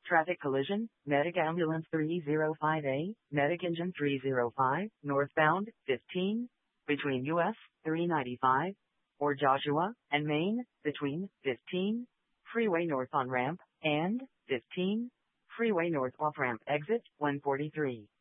Traffic collision, Medic Ambulance 305A, Medic Engine 305, northbound, 15, between US 395, or Joshua and Main, between 15, Freeway North on ramp, and 15, Freeway North off ramp exit 143.